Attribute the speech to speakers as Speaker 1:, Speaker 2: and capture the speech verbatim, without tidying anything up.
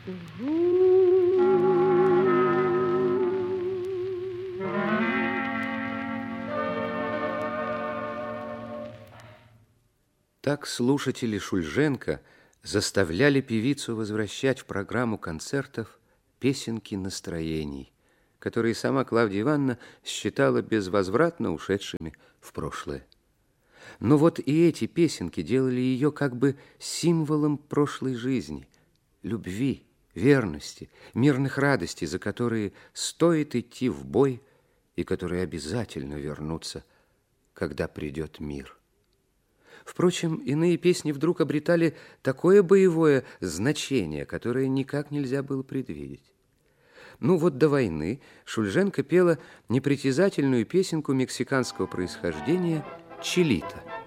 Speaker 1: Так слушатели Шульженко заставляли певицу возвращать в программу концертов песенки настроений, которые сама Клавдия Ивановна считала безвозвратно ушедшими в прошлое. Но вот и эти песенки делали ее как бы символом прошлой жизни, любви, верности, мирных радостей, за которые стоит идти в бой и которые обязательно вернутся, когда придет мир. Впрочем, иные песни вдруг обретали такое боевое значение, которое никак нельзя было предвидеть. Ну вот до войны Шульженко пела непритязательную песенку мексиканского происхождения «Чилита».